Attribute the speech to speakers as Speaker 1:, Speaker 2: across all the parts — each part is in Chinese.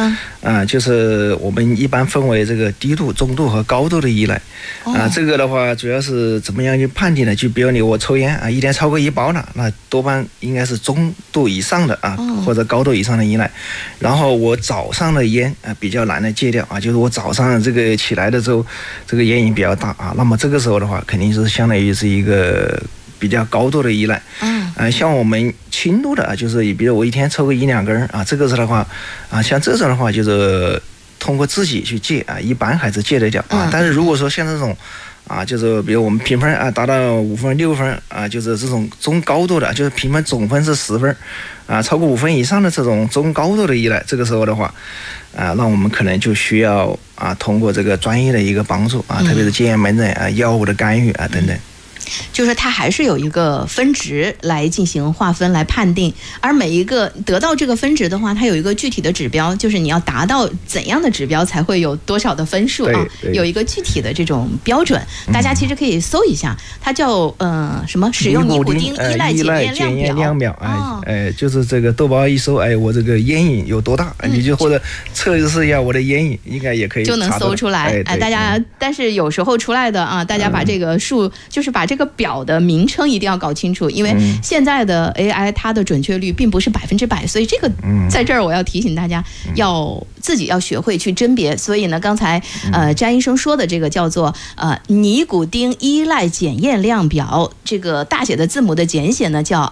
Speaker 1: 就是我们一般分为这个低度、中度和高度的依赖。这个的话主要是怎么样去判定呢？就比如我抽烟一天超过1包了，那多半应该是中度以上的或者高度以上的依赖。然后我早上的烟比较难的戒掉就是我早上这个起来的时候，这个烟瘾比较大那么这个时候的话，肯定是相当于是一个比较高度的依赖。像我们轻度的就是比如我一天抽个1-2根这个时候的话像这种的话就是通过自己去戒一般还是戒得掉但是如果说像这种就是比如我们评分达到5分6分就是这种中高度的，就是评分总分是10分超过5分以上的这种中高度的依赖，这个时候的话那我们可能就需要通过这个专业的一个帮助特别是戒烟门诊药物的干预等等。
Speaker 2: 就是它还是有一个分值来进行划分来判定，而每一个得到这个分值的话，它有一个具体的指标，就是你要达到怎样的指标才会有多少的分数有一个具体的这种标准。大家其实可以搜一下，它叫什么使用尼古丁依赖检验量表
Speaker 1: 就是这个豆包一搜我这个烟瘾有多大你就或者测试一下我的烟瘾，应该也可以
Speaker 2: 就能搜出来大家但是有时候出来的大家把这个数就是把这个表的名称一定要搞清楚，因为现在的 AI 它的准确率并不是100%，所以这个在这儿我要提醒大家要自己要学会去甄别。所以呢，刚才詹医生说的这个叫做尼古丁依赖检验量表，这个大写的字母的简写呢叫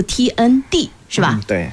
Speaker 2: FTND。是吧？
Speaker 1: 对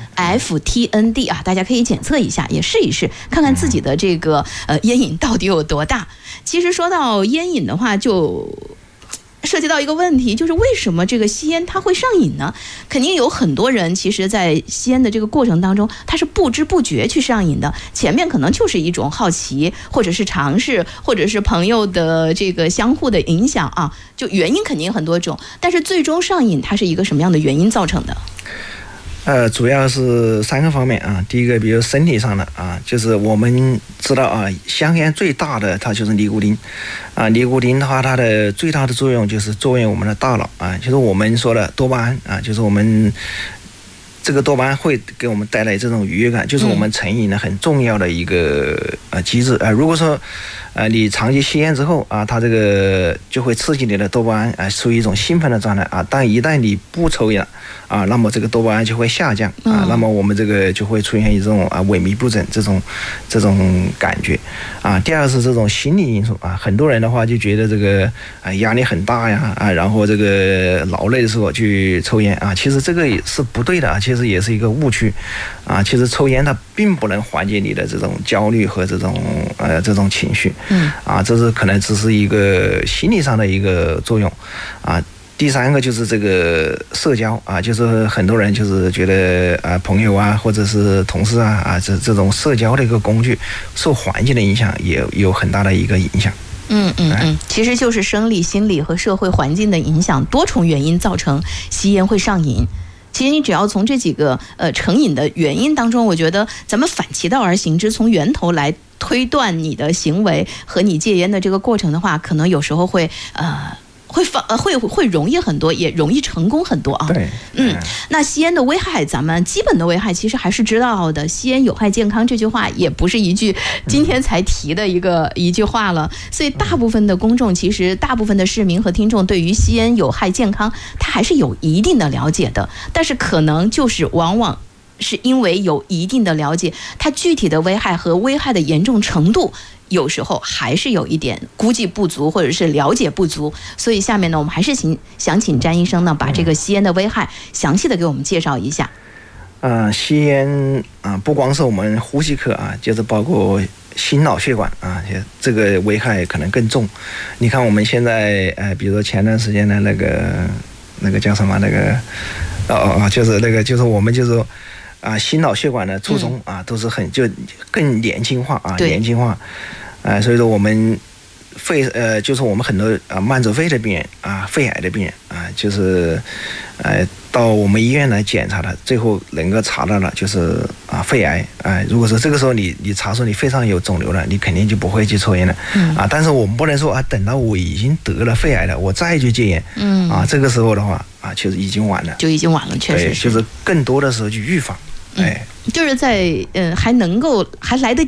Speaker 2: ，FTND 大家可以检测一下，也试一试，看看自己的这个烟瘾到底有多大。其实说到烟瘾的话，就涉及到一个问题，就是为什么这个吸烟它会上瘾呢？肯定有很多人其实在吸烟的这个过程当中，他是不知不觉去上瘾的，前面可能就是一种好奇，或者是尝试，或者是朋友的这个相互的影响就原因肯定很多种，但是最终上瘾它是一个什么样的原因造成的？
Speaker 1: 主要是3个方面第一个，比如身体上的就是我们知道香烟最大的它就是尼古丁尼古丁的话，它的最大的作用就是作用我们的大脑就是我们说的多巴胺就是我们这个多巴胺会给我们带来这种愉悦感，就是我们成瘾的很重要的一个机制如果说你长期吸烟之后它这个就会刺激你的多巴胺处于一种兴奋的状态但一旦你不抽烟那么这个多巴胺就会下降那么我们这个就会出现一种萎靡不振这种感觉第二是这种心理因素很多人的话就觉得这个压力很大呀然后这个劳累的时候去抽烟其实这个也是不对的其实也是一个误区其实抽烟它并不能缓解你的这种焦虑和这种情绪这是可能只是一个心理上的一个作用第3个就是这个社交就是很多人就是觉得朋友或者是同事这种社交的一个工具受环境的影响也有很大的一个影响。
Speaker 2: 其实就是生理、心理和社会环境的影响，多重原因造成吸烟会上瘾。其实你只要从这几个成瘾的原因当中，我觉得咱们反其道而行之，从源头来推断你的行为和你戒烟的这个过程的话，可能有时候会会容易很多，也容易成功很多
Speaker 1: 对，
Speaker 2: 那吸烟的危害，咱们基本的危害其实还是知道的。吸烟有害健康这句话也不是一句今天才提的一句话了，所以大部分的公众，其实大部分的市民和听众对于吸烟有害健康，他还是有一定的了解的，但是可能就是往往是因为有一定的了解，它具体的危害和危害的严重程度有时候还是有一点估计不足或者是了解不足，所以下面呢我们还是想请詹医生呢把这个吸烟的危害详细的给我们介绍一下。
Speaker 1: 吸烟不光是我们呼吸科就是包括心脑血管这个危害可能更重。你看我们现在比如说前段时间的那个叫什么就是那个就是我们就是心脑血管的卒中都是就更年轻化年轻化所以说我们就是我们很多慢阻肺的病人肺癌的病人就是到我们医院来检查的，最后能够查到了就是肺癌如果说这个时候你查出你肺上有肿瘤了，你肯定就不会去抽烟了但是我们不能说等到我已经得了肺癌了我再去戒烟这个时候的话其实已经晚了，
Speaker 2: 就已经晚了，确实是，
Speaker 1: 就是更多的时候去预防就是
Speaker 2: 在还来得